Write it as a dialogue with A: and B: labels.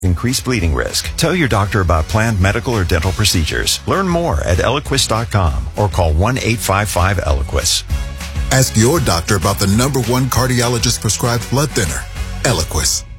A: increased bleeding risk. Tell your doctor about planned medical or dental procedures. Learn more at Eliquis.com or call 1-855-ELIQUIS.
B: Ask your doctor about the #1 cardiologist prescribed blood thinner, Eliquis.